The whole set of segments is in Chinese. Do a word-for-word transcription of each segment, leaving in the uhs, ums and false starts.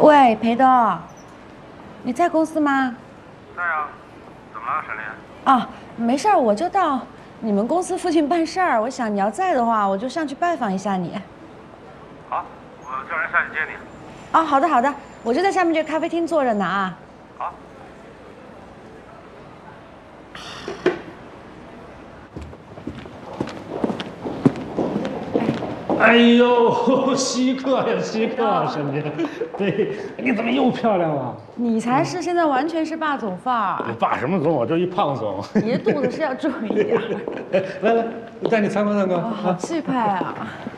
喂，裴东，你在公司吗？ 在啊，怎么了，沈林？ 啊，没事儿，我就到你们公司附近办事儿。我想你要在的话，我就上去拜访一下你。 好，我叫人下去接你。 啊，好的好的，我就在下面这个咖啡厅坐着呢啊。 好。 哎呦，稀客呀，稀客，沈姐，对，你怎么又漂亮了？ 你才是，现在完全是霸总范儿。 霸什么总？我这一胖总。 你这肚子是要注意点。 来来，我带你参观参观。 哦，好气派啊！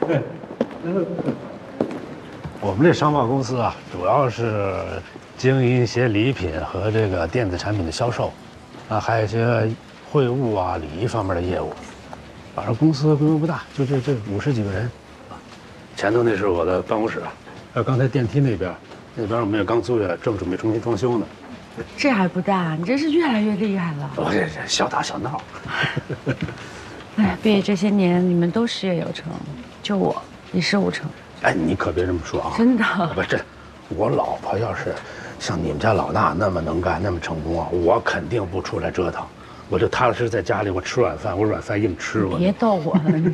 我们这商贸公司啊，主要是经营一些礼品和这个电子产品的销售，啊，还有一些会务啊、礼仪方面的业务。反正公司规模不大，就这这五十几个人。前头那是我的办公室，还有刚才电梯那边，那边我们也刚租下来，正准备重新装修呢。 这还不大，你真是越来越厉害了。 我这这小打小闹。 哎，毕业这些年你们都事业有成，就我一事无成。 哎，你可别这么说啊！ 真的？ 不是，我老婆要是像你们家老大那么能干、那么成功啊，我肯定不出来折腾，我就踏踏实实在家里，我吃软饭，我软饭硬吃。我别逗我了，你。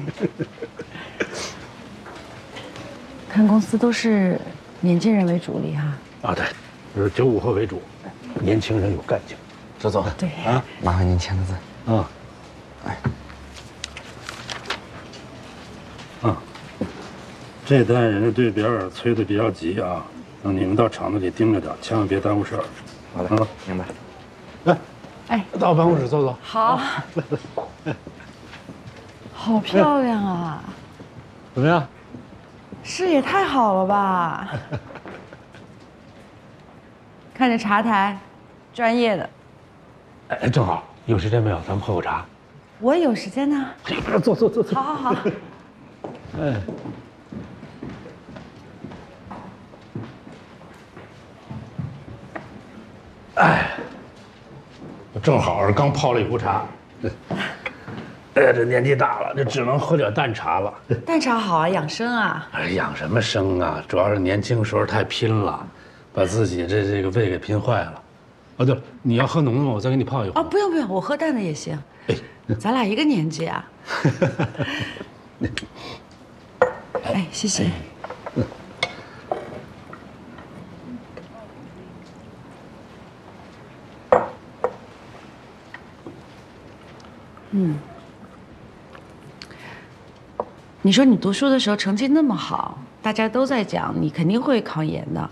看公司都是年轻人为主力哈。 啊，对，就是九五后为主，年轻人有干劲。 周总， 对啊，麻烦您签个字。 嗯，哎，嗯，这单人家对比尔催得比较急啊，让你们到厂子里盯着点，千万别耽误事儿。 好嘞， 嗯， 明白。 来， 哎， 到办公室坐坐。 好。好漂亮啊！ 怎么样？ 视野太好了吧！看这茶台，专业的。 哎，正好有时间没有？咱们喝口茶。 我有时间呢。 坐坐坐坐。 好好好。 哎。哎，我正好是刚泡了一壶茶。哎呀，这年纪大了，这只能喝点淡茶了。 淡茶好啊，养生啊。 哎，养什么生啊？主要是年轻时候太拼了，把自己这这个胃给拼坏了。哦，对了，你要喝浓的吗？我再给你泡一壶。 哦，不用不用，我喝淡的也行。哎，咱俩一个年纪啊。哎，谢谢。嗯。你说你读书的时候成绩那么好，大家都在讲你肯定会考研的。